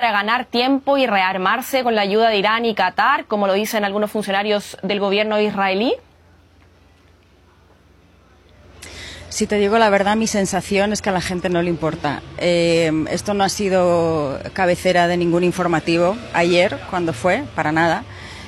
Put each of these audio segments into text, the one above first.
para ganar tiempo y rearmarse con la ayuda de Irán y Qatar, como lo dicen algunos funcionarios del gobierno israelí? Si te digo la verdad, mi sensación es que a la gente no le importa. Esto no ha sido cabecera de ningún informativo ayer, cuando fue, para nada.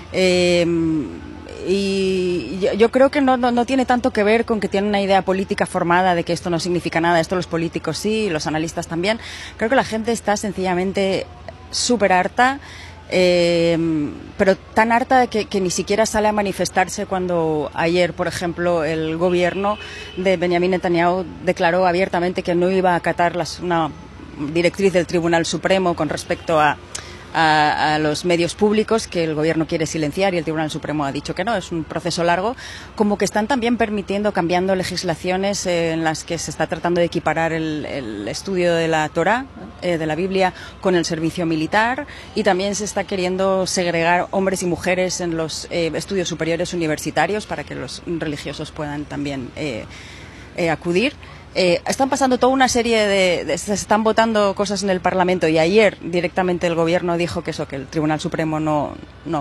Y yo creo que no tiene tanto que ver con que tienen una idea política formada de que esto no significa nada. Esto los políticos sí, los analistas también. Creo que la gente está sencillamente súper harta. Pero tan harta de que ni siquiera sale a manifestarse cuando ayer, por ejemplo, el gobierno de Benjamin Netanyahu declaró abiertamente que no iba a acatar una directriz del Tribunal Supremo con respecto a los medios públicos que el gobierno quiere silenciar y el Tribunal Supremo ha dicho que no, es un proceso largo, como que están también cambiando legislaciones en las que se está tratando de equiparar el estudio de la Torá, de la Biblia, con el servicio militar, y también se está queriendo segregar hombres y mujeres en los estudios superiores universitarios para que los religiosos puedan también acudir. Están pasando toda una serie se están votando cosas en el Parlamento, y ayer directamente el gobierno dijo que el Tribunal Supremo no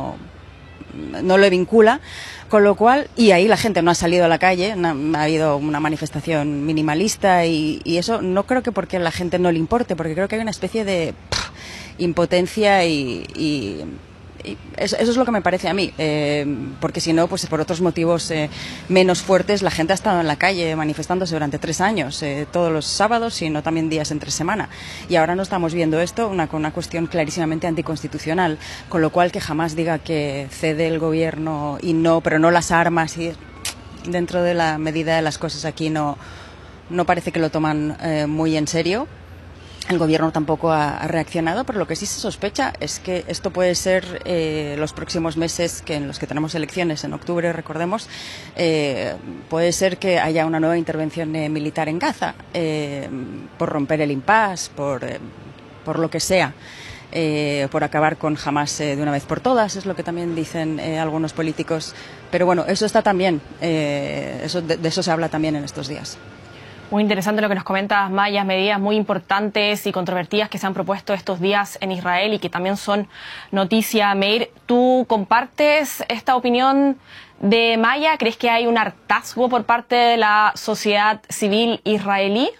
lo vincula, con lo cual, y ahí la gente no ha salido a la calle, ha habido una manifestación minimalista, y eso no creo que porque a la gente no le importe, porque creo que hay una especie de impotencia y eso es lo que me parece a mí, porque si no, pues por otros motivos menos fuertes, la gente ha estado en la calle manifestándose durante 3 años, todos los sábados y no también días entre semana, y ahora no estamos viendo esto, una cuestión clarísimamente anticonstitucional, con lo cual que jamás diga que cede el gobierno pero no las armas, y dentro de la medida de las cosas aquí no parece que lo toman muy en serio. El gobierno tampoco ha reaccionado, pero lo que sí se sospecha es que esto puede ser los próximos meses en los que tenemos elecciones, en octubre, recordemos, puede ser que haya una nueva intervención militar en Gaza, por romper el impasse, por lo que sea, por acabar con Hamás de una vez por todas, es lo que también dicen algunos políticos. Pero bueno, eso está también, de eso se habla también en estos días. Muy interesante lo que nos comentas, Maya, medidas muy importantes y controvertidas que se han propuesto estos días en Israel y que también son noticia. Meir, ¿tú compartes esta opinión de Maya? ¿Crees que hay un hartazgo por parte de la sociedad civil israelí?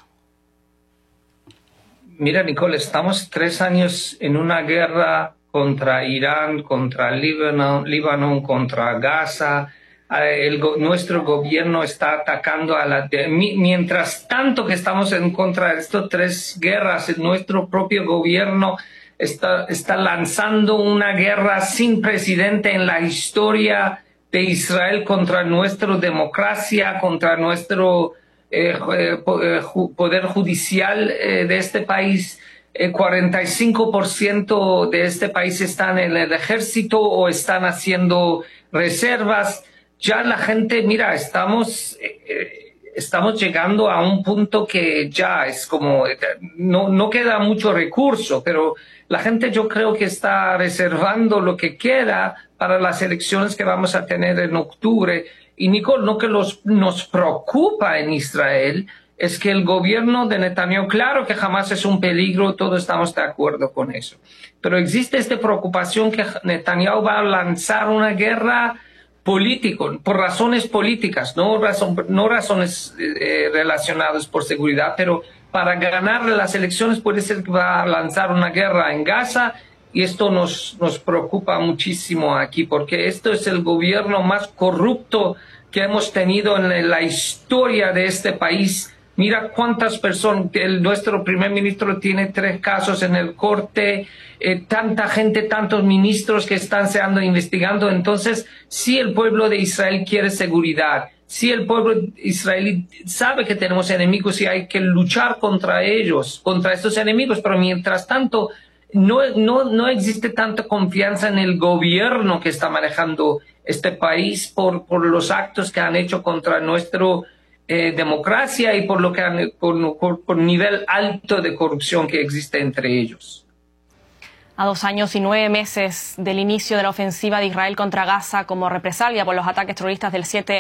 Mira, Nicole, estamos 3 años en una guerra contra Irán, contra Líbano, contra Gaza. Nuestro gobierno está atacando mientras tanto que estamos en contra de estas 3 guerras, nuestro propio gobierno está lanzando una guerra sin precedente en la historia de Israel contra nuestra democracia, contra nuestro poder judicial de este país. 45% de este país están en el ejército o están haciendo reservas. Ya la gente, mira, estamos llegando a un punto que ya es como, no queda mucho recurso, pero la gente yo creo que está reservando lo que queda para las elecciones que vamos a tener en octubre. Y Nicole, lo que nos preocupa en Israel es que el gobierno de Netanyahu, claro que jamás es un peligro, todos estamos de acuerdo con eso, pero existe esta preocupación que Netanyahu va a lanzar una guerra político, por razones políticas, no razones relacionadas por seguridad, pero para ganar las elecciones puede ser que va a lanzar una guerra en Gaza, y esto nos preocupa muchísimo aquí, porque esto es el gobierno más corrupto que hemos tenido en la historia de este país. Mira cuántas personas, nuestro primer ministro tiene 3 casos en el corte, tanta gente, tantos ministros que están siendo investigando. Entonces, si el pueblo de Israel quiere seguridad, si el pueblo israelí sabe que tenemos enemigos y hay que luchar contra ellos, contra estos enemigos, pero mientras tanto no existe tanta confianza en el gobierno que está manejando este país por los actos que han hecho contra nuestro democracia y por nivel alto de corrupción que existe entre ellos. A 2 años y 9 meses del inicio de la ofensiva de Israel contra Gaza como represalia por los ataques terroristas del 7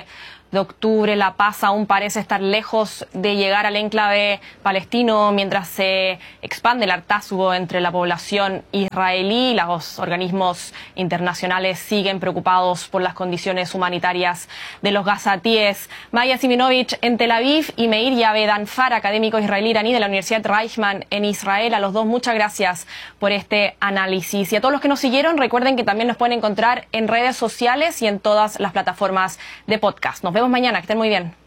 de octubre. La paz aún parece estar lejos de llegar al enclave palestino mientras se expande el hartazgo entre la población israelí. Los organismos internacionales siguen preocupados por las condiciones humanitarias de los gazatíes. Maya Siminovich en Tel Aviv y Meir Yavedanfar, académico israelí iraní de la Universidad Reichman en Israel. A los dos, muchas gracias por este análisis. Y a todos los que nos siguieron, recuerden que también nos pueden encontrar en redes sociales y en todas las plataformas de podcast. Nos vemos mañana, que estén muy bien.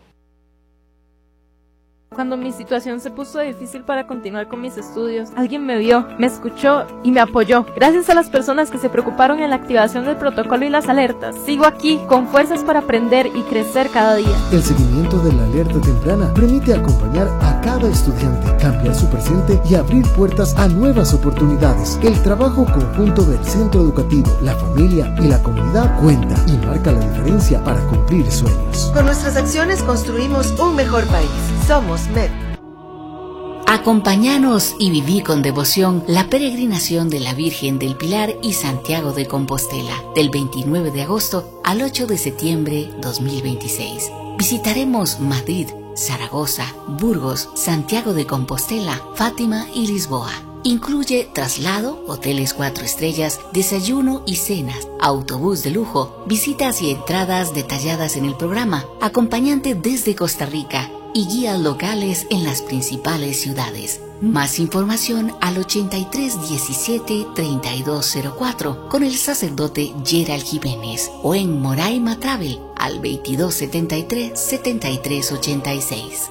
Cuando mi situación se puso difícil para continuar con mis estudios, alguien me vio, me escuchó y me apoyó. Gracias a las personas que se preocuparon en la activación del protocolo y las alertas, sigo aquí con fuerzas para aprender y crecer cada día. El seguimiento de la alerta temprana permite acompañar a cada estudiante, cambiar su presente y abrir puertas a nuevas oportunidades. El trabajo conjunto del centro educativo, la familia y la comunidad cuenta y marca la diferencia para cumplir sueños. Con nuestras acciones construimos un mejor país. Somos MED. Acompáñanos y viví con devoción la peregrinación de la Virgen del Pilar y Santiago de Compostela del 29 de agosto al 8 de septiembre 2026. Visitaremos Madrid, Zaragoza, Burgos, Santiago de Compostela, Fátima y Lisboa. Incluye traslado, hoteles 4 estrellas, desayuno y cenas, autobús de lujo, visitas y entradas detalladas en el programa, acompañante desde Costa Rica y guías locales en las principales ciudades. Más información al 83 17 32 04 con el sacerdote Gerald Jiménez o en Moraima Travel al 22 73 73 86.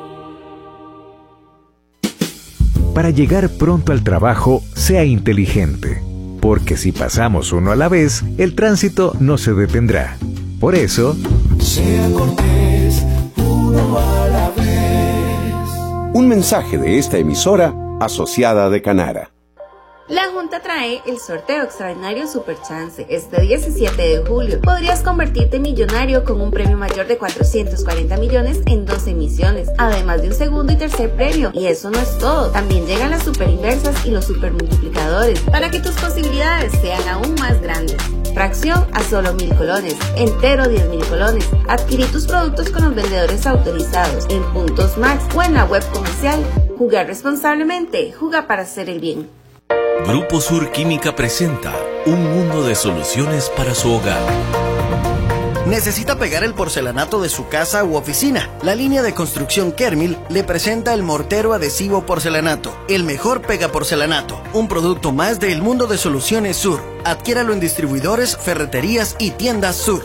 Para llegar pronto al trabajo, sea inteligente, porque si pasamos uno a la vez, el tránsito no se detendrá. Por eso, sea cortés, uno a la vez. Un mensaje de esta emisora asociada de Canara. La Junta trae el sorteo extraordinario Super Chance. Este 17 de julio podrías convertirte en millonario con un premio mayor de 440 millones en 12 emisiones, además de un segundo y tercer premio. Y eso no es todo, también llegan las super inversas y los super multiplicadores para que tus posibilidades sean aún más grandes. Fracción a solo 1,000 colones, entero 10,000 colones. Adquirí tus productos con los vendedores autorizados en Puntos Max o en la web comercial. Jugar responsablemente, juega para hacer el bien. Grupo Sur Química presenta un mundo de soluciones para su hogar. ¿Necesita pegar el porcelanato de su casa u oficina? La línea de construcción Kermil le presenta el mortero adhesivo porcelanato, el mejor pega porcelanato, un producto más del mundo de soluciones Sur. Adquiéralo en distribuidores, ferreterías y tiendas Sur.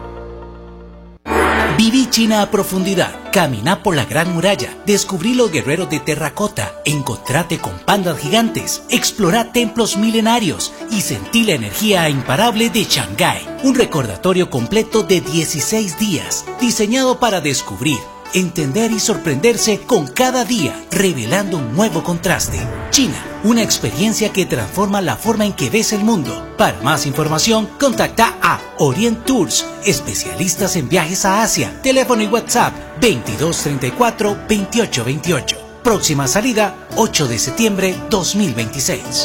Viví China a profundidad, caminá por la Gran Muralla, descubrí los guerreros de terracota, encontrate con pandas gigantes, explorá templos milenarios y sentí la energía imparable de Shanghái. Un recordatorio completo de 16 días, diseñado para descubrir, entender y sorprenderse con cada día, revelando un nuevo contraste. China, una experiencia que transforma la forma en que ves el mundo. Para más información, contacta a Orient Tours, especialistas en viajes a Asia. Teléfono y WhatsApp 2234 2828. Próxima salida 8 de septiembre 2026.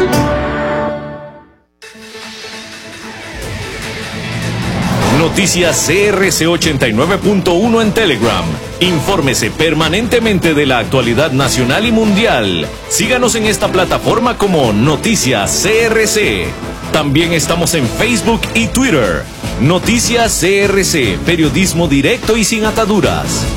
Noticias CRC 89.1 en Telegram. Infórmese permanentemente de la actualidad nacional y mundial. Síganos en esta plataforma como Noticias CRC. También estamos en Facebook y Twitter. Noticias CRC, periodismo directo y sin ataduras.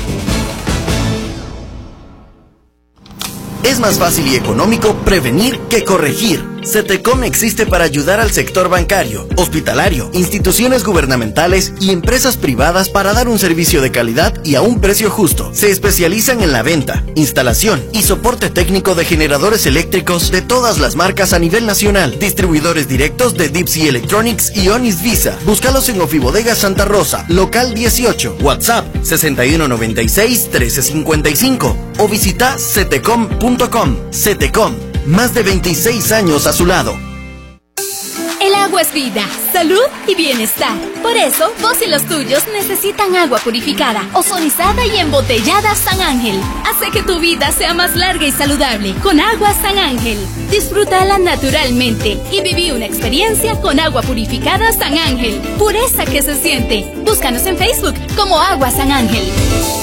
Es más fácil y económico prevenir que corregir. CETECOM existe para ayudar al sector bancario, hospitalario, instituciones gubernamentales y empresas privadas para dar un servicio de calidad y a un precio justo. Se especializan en la venta, instalación y soporte técnico de generadores eléctricos de todas las marcas a nivel nacional. Distribuidores directos de Deep Sea Electronics y Onis Visa. Búscalos en Ofibodega Santa Rosa, local 18, WhatsApp 6196-1355 o visita cetecom.com. CETECOM, más de 26 años a su lado. El agua es vida, salud y bienestar. Por eso, vos y los tuyos necesitan agua purificada, ozonizada y embotellada San Ángel. Hace que tu vida sea más larga y saludable con agua San Ángel. Disfrútala naturalmente y viví una experiencia con agua purificada San Ángel. Pureza que se siente. Búscanos en Facebook como Agua San Ángel.